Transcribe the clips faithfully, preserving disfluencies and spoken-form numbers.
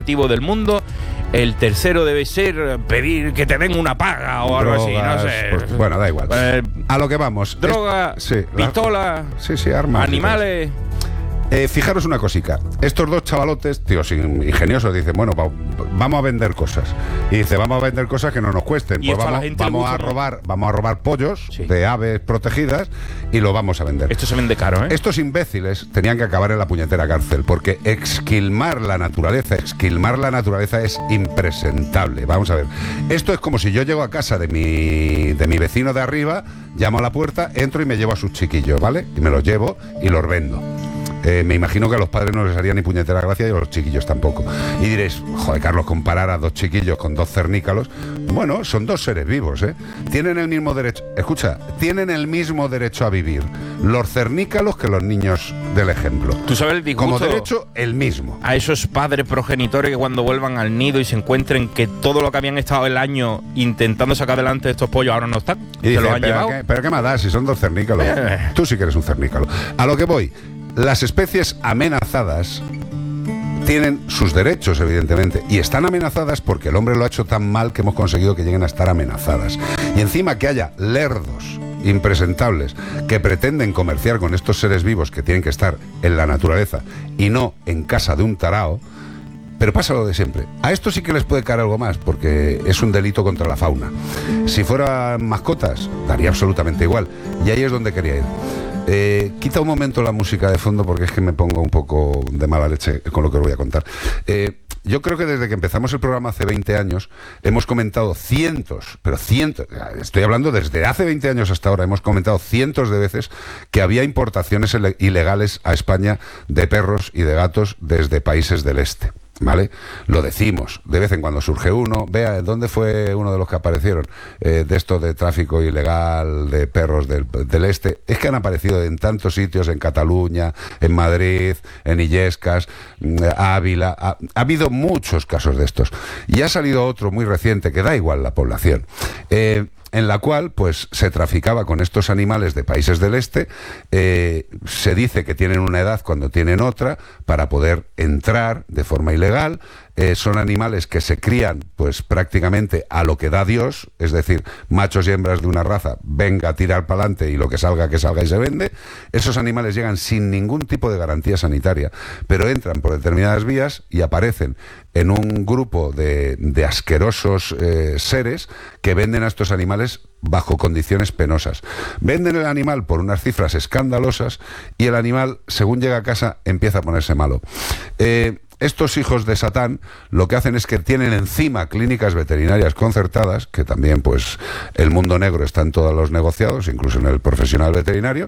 del mundo, el tercero debe ser pedir que te den una paga o algo así, no sé. Pues, bueno, da igual. Eh, a lo que vamos. Droga, es, sí, pistola, la, sí, sí, armas, animales. Eh, fijaros una cosica. Estos dos chavalotes, tíos ingeniosos, dicen, bueno, va, vamos a vender cosas. Y dice, vamos a vender cosas que no nos cuesten. Pues vamos, vamos a robar, vamos a robar pollos, sí, de aves protegidas y lo vamos a vender. Esto se vende caro, ¿eh? Estos imbéciles tenían que acabar en la puñetera cárcel, porque exquilmar la naturaleza, exquilmar la naturaleza es impresentable. Vamos a ver. Esto es como si yo llego a casa de mi, de mi vecino de arriba, llamo a la puerta, entro y me llevo a sus chiquillos, ¿vale? Y me los llevo y los vendo. Eh, me imagino que a los padres no les haría ni puñetera gracia y a los chiquillos tampoco. Y diréis, joder, Carlos, comparar a dos chiquillos con dos cernícalos. Bueno, son dos seres vivos, ¿eh? Tienen el mismo derecho, escucha, tienen el mismo derecho a vivir los cernícalos que los niños del ejemplo. ¿Tú sabes el disgusto? Como derecho, el mismo. A esos padres progenitores que cuando vuelvan al nido y se encuentren que todo lo que habían estado el año intentando sacar adelante estos pollos ahora no están. Y dice, se los han pero, llevado. ¿qué, pero qué más da si son dos cernícalos? Eh. Tú sí que eres un cernícalo. A lo que voy. Las especies amenazadas tienen sus derechos, evidentemente, y están amenazadas porque el hombre lo ha hecho tan mal que hemos conseguido que lleguen a estar amenazadas. Y encima que haya lerdos impresentables que pretenden comerciar con estos seres vivos que tienen que estar en la naturaleza y no en casa de un tarao. Pero pasa lo de siempre. A esto sí que les puede caer algo más, porque es un delito contra la fauna. Si fueran mascotas, daría absolutamente igual. Y ahí es donde quería ir. Eh, quita un momento la música de fondo porque es que me pongo un poco de mala leche con lo que os voy a contar. Eh, yo creo que desde que empezamos el programa hace veinte años hemos comentado cientos, pero cientos, estoy hablando desde hace veinte años hasta ahora, hemos comentado cientos de veces que había importaciones ilegales a España de perros y de gatos desde países del este. ¿Vale? Lo decimos, de vez en cuando surge uno, vea, ¿dónde fue uno de los que aparecieron eh, de esto de tráfico ilegal de perros del, del este? Es que han aparecido en tantos sitios, en Cataluña, en Madrid, en Illescas, Ávila, ha, ha habido muchos casos de estos. Y ha salido otro muy reciente, que da igual la población, eh, en la cual pues se traficaba con estos animales de países del este. Eh, se dice que tienen una edad cuando tienen otra para poder entrar de forma ilegal. Eh, son animales que se crían pues prácticamente a lo que da Dios, es decir, machos y hembras de una raza, venga a tirar para adelante y lo que salga, que salga y se vende. Esos animales llegan sin ningún tipo de garantía sanitaria, pero entran por determinadas vías y aparecen en un grupo de, de asquerosos eh, seres que venden a estos animales bajo condiciones penosas. Venden el animal por unas cifras escandalosas y el animal, según llega a casa, empieza a ponerse malo. Eh... Estos hijos de Satán lo que hacen es que tienen encima clínicas veterinarias concertadas, que también pues el mundo negro está en todos los negociados, incluso en el profesional veterinario,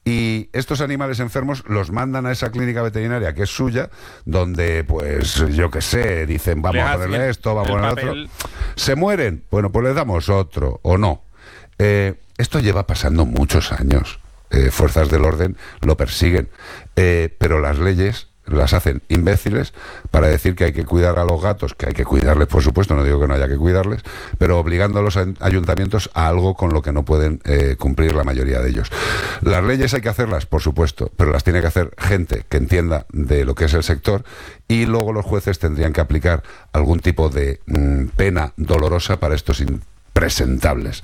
y estos animales enfermos los mandan a esa clínica veterinaria que es suya, donde pues yo qué sé, dicen vamos a ponerle esto, vamos a ponerle otro. ¿Se mueren? Bueno, pues les damos otro, o no. Eh, esto lleva pasando muchos años. Eh, fuerzas del orden lo persiguen, eh, pero las leyes las hacen imbéciles para decir que hay que cuidar a los gatos, que hay que cuidarles, por supuesto, no digo que no haya que cuidarles, pero obligando a los ayuntamientos a algo con lo que no pueden eh, cumplir la mayoría de ellos. Las leyes hay que hacerlas, por supuesto, pero las tiene que hacer gente que entienda de lo que es el sector, y luego los jueces tendrían que aplicar algún tipo de mmm, pena dolorosa para estos impresentables.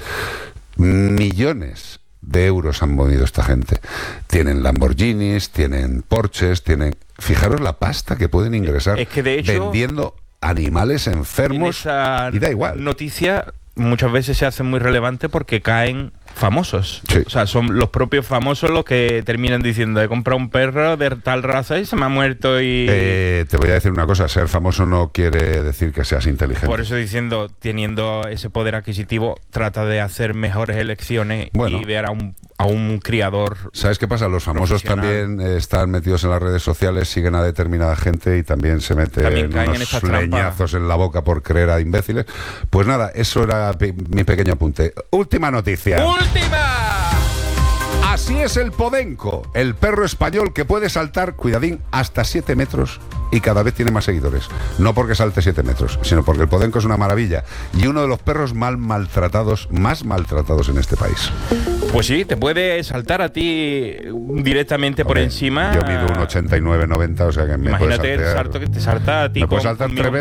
Millones de euros han movido esta gente. Tienen Lamborghinis, tienen Porsches, tienen... Fijaros la pasta que pueden ingresar es que de hecho, vendiendo animales enfermos, esa y da igual. Noticia muchas veces se hace muy relevante porque caen famosos. Sí. O sea, son los propios famosos los que terminan diciendo he comprado un perro de tal raza y se me ha muerto y... Eh, te voy a decir una cosa, ser famoso no quiere decir que seas inteligente. Por eso diciendo, teniendo ese poder adquisitivo, trata de hacer mejores elecciones, bueno, y ver a un, a un criador. ¿Sabes qué pasa? Los famosos también eh, están metidos en las redes sociales, siguen a determinada gente y también se meten también unos en leñazos en la boca por creer a imbéciles. Pues nada, eso era mi pequeño apunte. Última noticia. ¡Última! Así es el podenco, el perro español que puede saltar, cuidadín, hasta siete metros y cada vez tiene más seguidores. No porque salte siete metros, sino porque el podenco es una maravilla y uno de los perros mal maltratados, más maltratados en este país. Pues sí, te puede saltar a ti directamente por Hombre, encima. Yo mido un ochenta y nueve, noventa, o sea que me Imagínate puede saltar, el salto que te salta a ti. Me puede saltar tres veces.